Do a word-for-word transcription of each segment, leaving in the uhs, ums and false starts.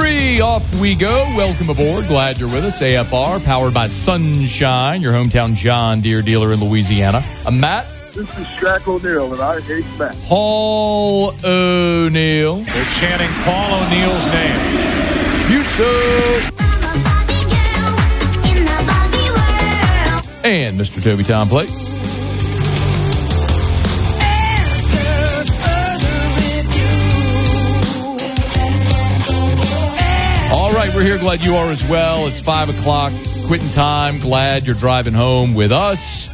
three, off we go. Welcome aboard. Glad you're with us. A F R, powered by Sunshine, your hometown John Deere dealer in Louisiana. I'm Matt. This is Shaq O'Neal, and I hate Matt. Paul O'Neal. They're chanting Paul O'Neal's name. You suck. And Mister Toby Tom Plate. All right, we're here. Glad you are as well. It's five o'clock, quitting time. Glad you're driving home with us.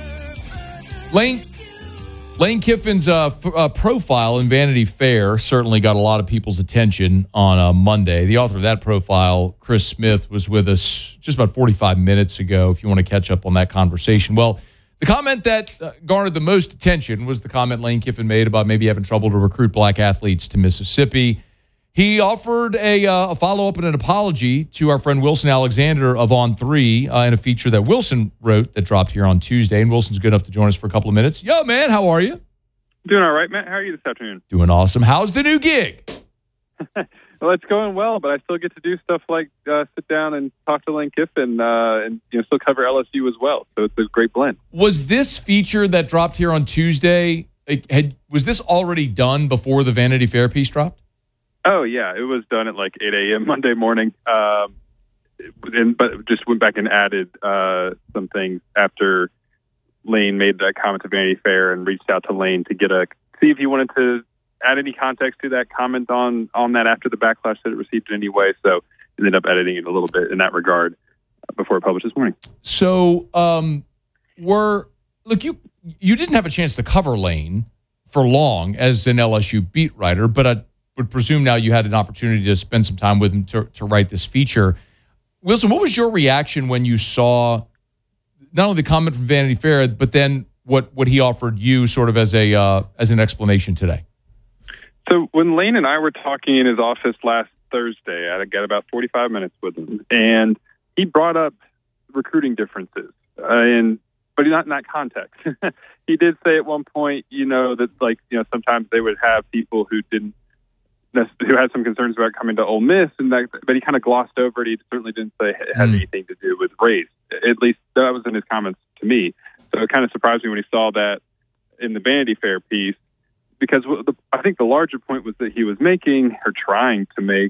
Lane, Lane Kiffin's uh, f- uh, profile in Vanity Fair certainly got a lot of people's attention on uh, Monday. The author of that profile, Chris Smith, was with us just about forty-five minutes ago, if you want to catch up on that conversation. Well, the comment that uh, garnered the most attention was the comment Lane Kiffin made about maybe having trouble to recruit black athletes to Mississippi. He offered a, uh, a follow-up and an apology to our friend Wilson Alexander of On three uh, in a feature that Wilson wrote that dropped here on Tuesday. And Wilson's good enough to join us for a couple of minutes. Yo, man, how are you? Doing all right, Matt. How are you this afternoon? Doing awesome. How's the new gig? Well, it's going well, but I still get to do stuff like uh, sit down and talk to Lane Kiffin uh, and you know still cover L S U as well. So it's a great blend. Was this feature that dropped here on Tuesday, like, had was this already done before the Vanity Fair piece dropped? Oh, yeah. It was done at like eight a.m. Monday morning. Um, and, but just went back and added uh, some things after Lane made that comment to Vanity Fair and reached out to Lane to get a see if he wanted to add any context to that comment on, on that after the backlash that it received in any way. So ended up editing it a little bit in that regard uh, before it published this morning. So um, were look, you you didn't have a chance to cover Lane for long as an L S U beat writer, but I would presume now you had an opportunity to spend some time with him to, to write this feature. Wilson, what was your reaction when you saw not only the comment from Vanity Fair, but then what, what he offered you sort of as a uh, as an explanation today? So when Lane and I were talking in his office last Thursday, I got about forty-five minutes with him, and he brought up recruiting differences, uh, and but not in that context. He did say at one point, you know, that like you know sometimes they would have people who didn't. who had some concerns about coming to Ole Miss, and that, but he kind of glossed over it. He certainly didn't say it had mm. anything to do with race. At least that was in his comments to me. So it kind of surprised me when he saw that in the Vanity Fair piece, because the, I think the larger point was that he was making or trying to make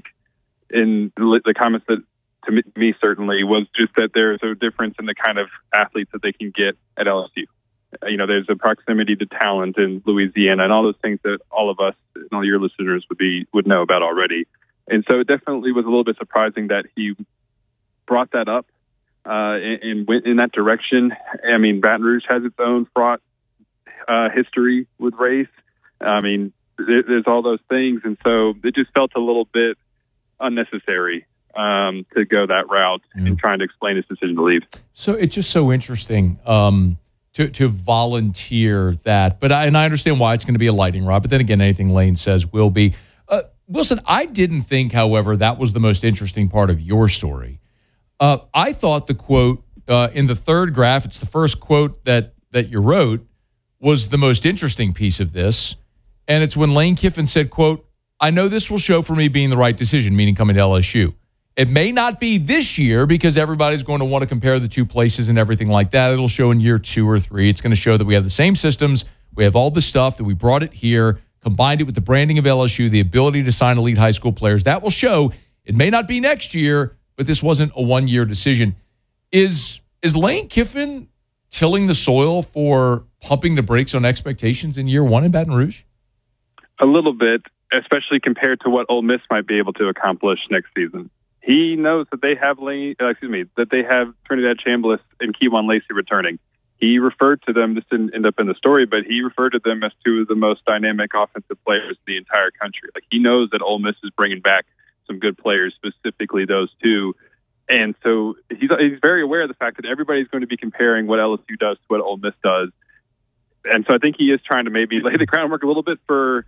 in the, the comments that to me, me certainly was just that there's a difference in the kind of athletes that they can get at L S U. You know, there's a proximity to talent in Louisiana and all those things that all of us and all your listeners would be would know about already. And so it definitely was a little bit surprising that he brought that up uh, and, and went in that direction. I mean, Baton Rouge has its own fraught uh, history with race. I mean, there, there's all those things. And so it just felt a little bit unnecessary um, to go that route mm. in trying to explain his decision to leave. So it's just so interesting. Um To, to volunteer that. But I, and I understand why it's going to be a lightning rod. But then again, anything Lane says will be. Uh, Wilson, I didn't think, however, that was the most interesting part of your story. Uh, I thought the quote uh, in the third graph, it's the first quote that, that you wrote, was the most interesting piece of this. And it's when Lane Kiffin said, quote, "I know this will show for me being the right decision," meaning coming to L S U. It may not be this year because everybody's going to want to compare the two places and everything like that. It'll show in year two or three. It's going to show that we have the same systems. We have all the stuff, that we brought it here, combined it with the branding of L S U, the ability to sign elite high school players. That will show. It may not be next year, but this wasn't a one-year decision. Is, is Lane Kiffin tilling the soil for pumping the brakes on expectations in year one in Baton Rouge? A little bit, especially compared to what Ole Miss might be able to accomplish next season. He knows that they have Lane, uh, excuse me, that they have Trinidad Chambliss and Keywan Lacey returning. He referred to them, this didn't end up in the story, but he referred to them as two of the most dynamic offensive players in the entire country. Like, he knows that Ole Miss is bringing back some good players, specifically those two. And so he's, he's very aware of the fact that everybody's going to be comparing what L S U does to what Ole Miss does. And so I think he is trying to maybe lay the groundwork a little bit for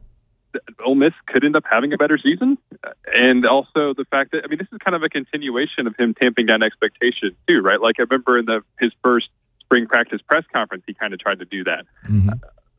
Ole Miss could end up having a better season. And also the fact that, I mean, this is kind of a continuation of him tamping down expectations too, right? Like, I remember in the his first spring practice press conference, he kind of tried to do that. Mm-hmm. Uh,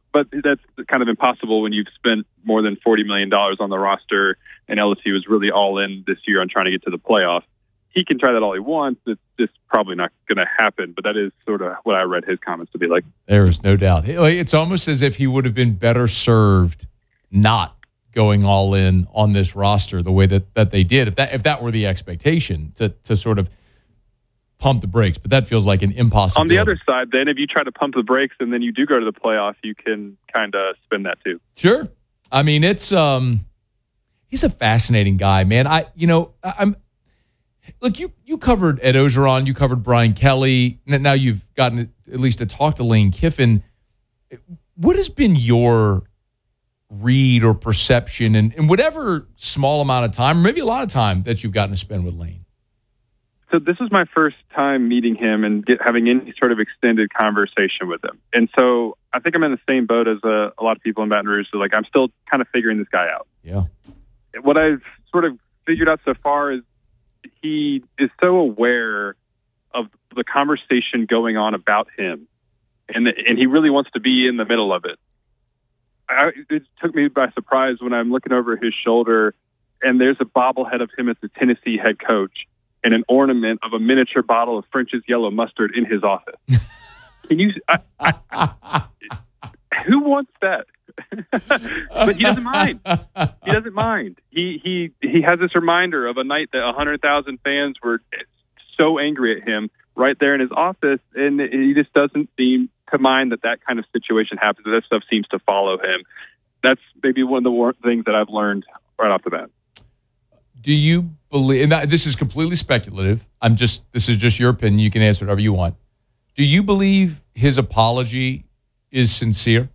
but that's kind of impossible when you've spent more than forty million dollars on the roster and L S U is really all in this year on trying to get to the playoffs. He can try that all he wants. It's just probably not going to happen, but that is sort of what I read his comments to be like. There is no doubt. It's almost as if he would have been better served not going all in on this roster the way that, that they did, if that if that were the expectation, to to sort of pump the brakes. But that feels like an impossibility. On the other side, then, if you try to pump the brakes and then you do go to the playoff, you can kind of spin that too. Sure. I mean, it's um, he's a fascinating guy, man. I you know I'm. Look, you, you covered Ed Ogeron, you covered Brian Kelly. Now you've gotten at least to talk to Lane Kiffin. What has been your read or perception in, in whatever small amount of time, or maybe a lot of time, that you've gotten to spend with Lane? So this is my first time meeting him and get, having any sort of extended conversation with him. And so I think I'm in the same boat as a, a lot of people in Baton Rouge. So like I'm still kind of figuring this guy out. Yeah. What I've sort of figured out so far is he is so aware of the conversation going on about him, and and he really wants to be in the middle of it. I, it took me by surprise when I'm looking over his shoulder, and there's a bobblehead of him as the Tennessee head coach and an ornament of a miniature bottle of French's yellow mustard in his office. Can you? I, I, who wants that? But he doesn't mind. He doesn't mind. He he he has this reminder of a night that one hundred thousand fans were so angry at him right there in his office, and he just doesn't seem to mind that that kind of situation happens. That stuff seems to follow him. That's maybe one of the things that I've learned right off the bat. Do you believe, and that, this is completely speculative, I'm just, this is just your opinion, you can answer whatever you want. Do you believe his apology is sincere?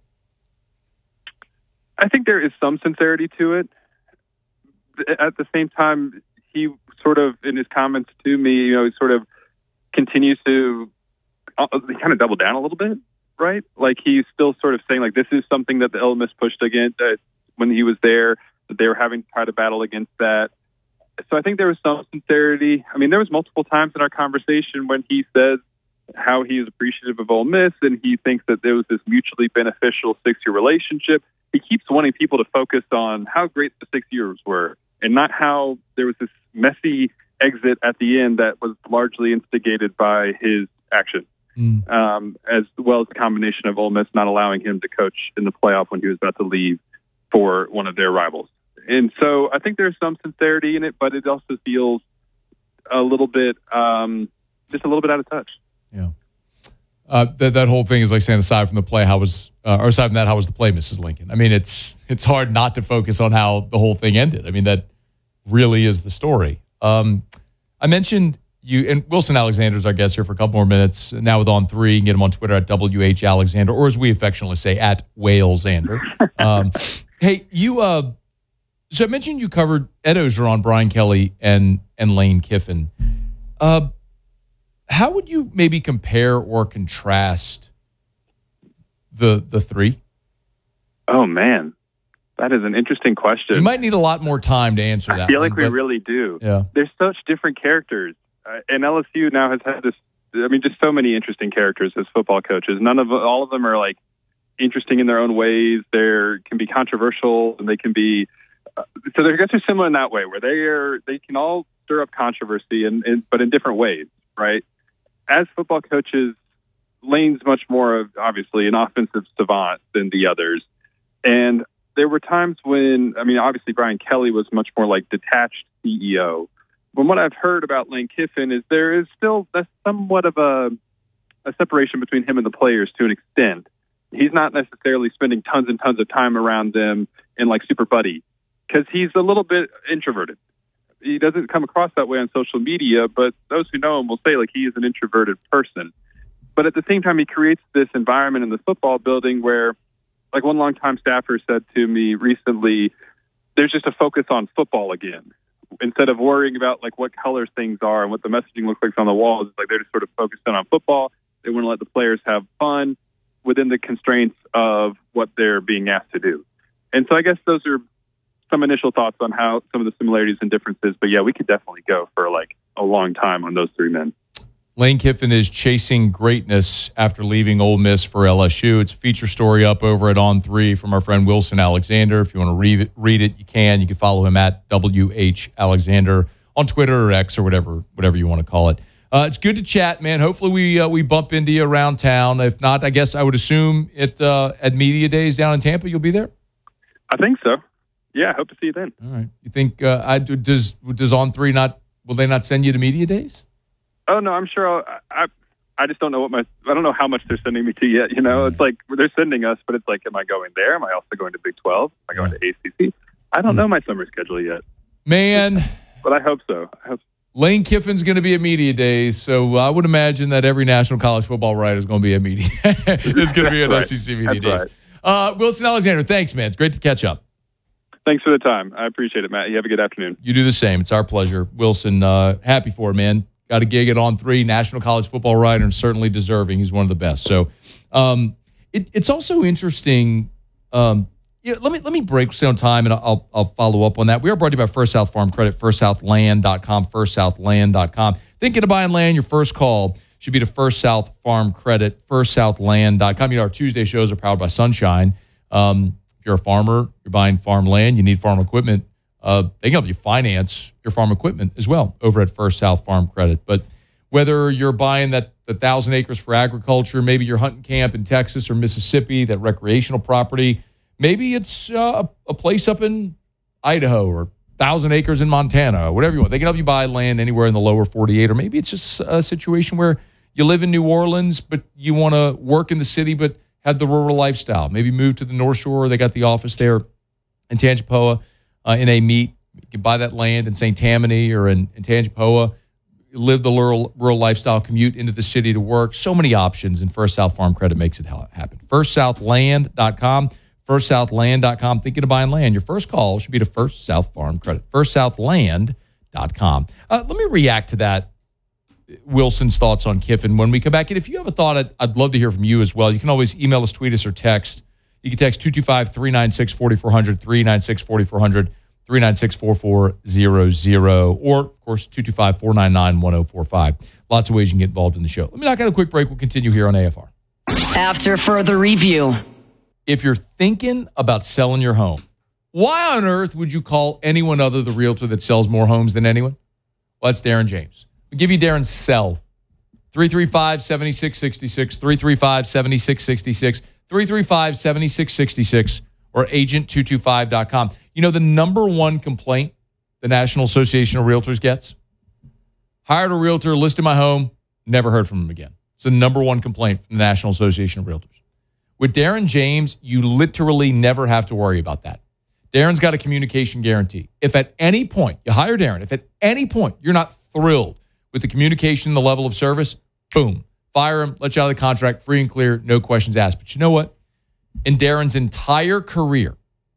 I think there is some sincerity to it. At the same time, he sort of, in his comments to me, you know, he sort of continues to uh, kind of double down a little bit, right? Like he's still sort of saying, like, this is something that the Ole Miss pushed against uh, when he was there, that they were having to try to battle against that. So I think there was some sincerity. I mean, there was multiple times in our conversation when he says how he is appreciative of Ole Miss and he thinks that there was this mutually beneficial six-year relationship. He keeps wanting people to focus on how great the six years were and not how there was this messy exit at the end that was largely instigated by his action, mm. um, as well as the combination of Ole Miss not allowing him to coach in the playoff when he was about to leave for one of their rivals. And so I think there's some sincerity in it, but it also feels a little bit, um, just a little bit out of touch. Yeah. Uh, that that whole thing is like saying, aside from the play, how was, uh, or aside from that, how was the play, Missus Lincoln? I mean, it's it's hard not to focus on how the whole thing ended. I mean, that really is the story. Um, I mentioned you, and Wilson Alexander's our guest here for a couple more minutes. Now with On three, you can get him on Twitter at W H Alexander, or as we affectionately say, at Whalesander. Um, hey, you. Uh, so I mentioned you covered Ed Ogeron, Brian Kelly, and and Lane Kiffin. Uh, How would you maybe compare or contrast the the three? Oh, man. That is an interesting question. You might need a lot more time to answer that. I feel one, like we but, really do. Yeah. There's such different characters. Uh, and L S U now has had this, I mean, just so many interesting characters as football coaches. None of, all of them are like interesting in their own ways. They can be controversial and they can be, uh, so I guess they're similar in that way where they are, they can all stir up controversy, and, and but in different ways, right? As football coaches, Lane's much more of, obviously, an offensive savant than the others. And there were times when, I mean, obviously Brian Kelly was much more like detached C E O. But what I've heard about Lane Kiffin is there is still that's somewhat of a, a separation between him and the players to an extent. He's not necessarily spending tons and tons of time around them and like super buddy because he's a little bit introverted. He doesn't come across that way on social media, but those who know him will say like he is an introverted person. But at the same time, he creates this environment in the football building where, like one longtime staffer said to me recently, there's just a focus on football again. Instead of worrying about like what colors things are and what the messaging looks like on the walls, it's like they're just sort of focused in on football. They want to let the players have fun within the constraints of what they're being asked to do. And so I guess those are some initial thoughts on how some of the similarities and differences. But yeah, we could definitely go for like a long time on those three men. Lane Kiffin is chasing greatness after leaving Ole Miss for L S U. It's a feature story up over at On three from our friend Wilson Alexander. If you want to read it, read it, you can. You can follow him at W H Alexander on Twitter or X or whatever whatever you want to call it. Uh, it's good to chat, man. Hopefully we uh, we bump into you around town. If not, I guess I would assume it uh, at Media Days down in Tampa, you'll be there? I think so. Yeah, I hope to see you then. All right. You think uh, I does does On three not will they not send you to Media Days? Oh no, I'm sure. I'll, I I just don't know what my I don't know how much they're sending me to yet. You know, it's like they're sending us, but it's like, am I going there? Am I also going to Big twelve? Am I going to A C C? I don't know my summer schedule yet. Man, but I hope so. I hope so. Lane Kiffin's going to be at Media Days, so I would imagine that every national college football writer is going to be at Media. It's going to be at right. S E C Media That's Days. Right. Uh, Wilson Alexander, thanks, man. It's great to catch up. Thanks for the time. I appreciate it, Matt. You have a good afternoon. You do the same. It's our pleasure. Wilson, uh, happy for it, man. Got a gig at On three, national college football writer, and certainly deserving. He's one of the best. So um, it, it's also interesting. Um, yeah, let me let me break some time, and I'll I'll follow up on that. We are brought to you by First South Farm Credit, first south land dot com, first south land dot com. Thinking of buying land, your first call should be to First South Farm Credit, first south land dot com. You know, our Tuesday shows are powered by Sunshine. Um, if you're a farmer, you're buying farm land, you need farm equipment. Uh, they can help you finance your farm equipment as well over at First South Farm Credit. But whether you're buying that the thousand acres for agriculture, maybe you're hunting camp in Texas or Mississippi, that recreational property, maybe it's uh, a place up in Idaho or thousand acres in Montana, whatever you want. They can help you buy land anywhere in the lower forty-eight, or maybe it's just a situation where you live in New Orleans, but you want to work in the city, but have the rural lifestyle. Maybe move to the North Shore. They got the office there in Tangipahoa. Uh, in a meet, you can buy that land in Saint Tammany or in, in Tangipahoa, live the rural, rural lifestyle, commute into the city to work. So many options, and First South Farm Credit makes it happen. first south land dot com, first south land dot com. Thinking of buying land, your first call should be to First South Farm Credit, first south land dot com. Uh, let me react to that, Wilson's thoughts on Kiffin when we come back. And if you have a thought, I'd, I'd love to hear from you as well. You can always email us, tweet us, or text. You can text two two five, three nine six, four four zero zero, three nine six, four four zero zero, three nine six, four four zero zero, or, of course, two two five, four nine nine, one zero four five. Lots of ways you can get involved in the show. Let me knock out a quick break. We'll continue here on A F R. After further review. If you're thinking about selling your home, why on earth would you call anyone other the realtor that sells more homes than anyone? Well, that's Darren James. We'll give you Darren's cell. three three five, seven six six six, three three five, seven six six six, three three five, seven six six six, or agent two two five dot com. You know, the number one complaint the National Association of Realtors gets? Hired a realtor, listed my home, never heard from him again. It's the number one complaint from the National Association of Realtors. With Darren James, you literally never have to worry about that. Darren's got a communication guarantee. If at any point, you hire Darren, if at any point you're not thrilled with the communication, the level of service, boom, fire him, let you out of the contract, free and clear, no questions asked. But you know what? In Darren's entire career,